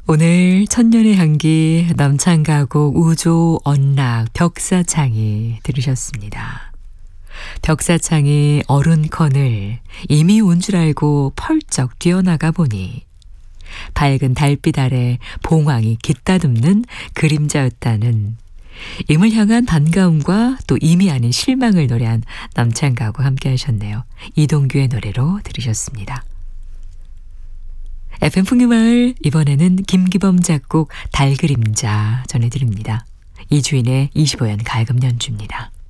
오늘 천년의 향기 남창가곡 우조 언락 벽사창이 들으셨습니다. 벽사창이 어른컨을 이미 온 줄 알고 펄쩍 뛰어나가 보니 밝은 달빛 아래 봉황이 깃다듬는 그림자였다는 임을 향한 반가움과 또 임이 아닌 실망을 노래한 남창가곡 함께 하셨네요. 이동규의 노래로 들으셨습니다. FM 풍류마을 이번에는 김기범 작곡 달그림자 전해드립니다. 이주인의 25연 가야금 연주입니다.